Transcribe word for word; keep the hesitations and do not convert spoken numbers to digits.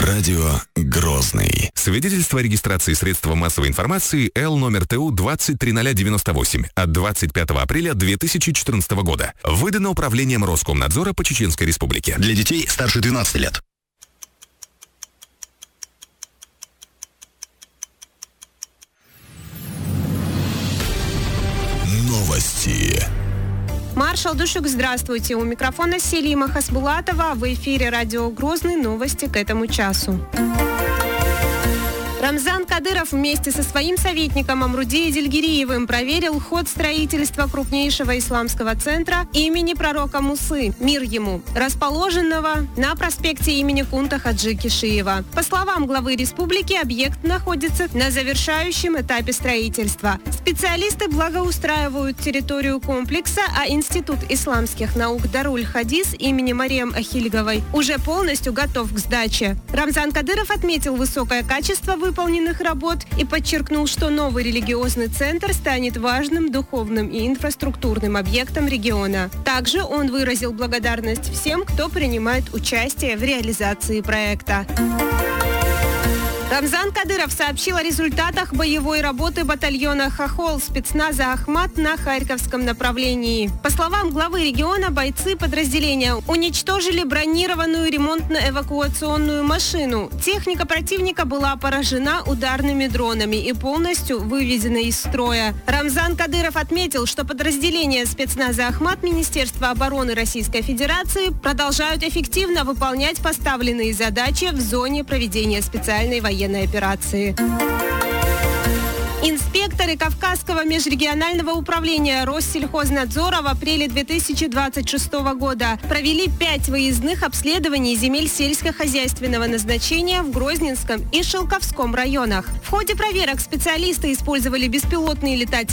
Радио Грозный. Свидетельство о регистрации средства массовой информации Л номер Т У двадцать три ноль девяносто восемь от двадцать пятого апреля две тысячи четырнадцатого года. Выдано Управлением Роскомнадзора по Чеченской Республике. Для детей старше двенадцати лет. Новости. Маршал Душук, здравствуйте. У микрофона Селима Хасбулатова. В эфире радио Грозный. Новости к этому часу. Рамзан Кадыров вместе со своим советником Амруди Эдильгириевым проверил ход строительства крупнейшего исламского центра имени пророка Мусы, мир ему, расположенного на проспекте имени Кунта Хаджи Кишиева. По словам главы республики, объект находится на завершающем этапе строительства. Специалисты благоустраивают территорию комплекса, а Институт исламских наук Даруль Хадис имени Мариам Ахильговой уже полностью готов к сдаче. Рамзан Кадыров отметил высокое качество выполненных работ и подчеркнул, что новый религиозный центр станет важным духовным и инфраструктурным объектом региона. Также он выразил благодарность всем, кто принимает участие в реализации проекта. Рамзан Кадыров сообщил о результатах боевой работы батальона «Хохол» спецназа «Ахмат» на Харьковском направлении. По словам главы региона, бойцы подразделения уничтожили бронированную ремонтно-эвакуационную машину. Техника противника была поражена ударными дронами и полностью выведена из строя. Рамзан Кадыров отметил, что подразделения спецназа «Ахмат» Министерства обороны Российской Федерации продолжают эффективно выполнять поставленные задачи в зоне проведения специальной военной операции. Инспекторы Кавказского межрегионального управления Россельхознадзора в апреле две тысячи двадцать шестого года провели пять выездных обследований земель сельскохозяйственного назначения в Грозненском и Шелковском районах. В ходе проверок специалисты использовали беспилотные летательные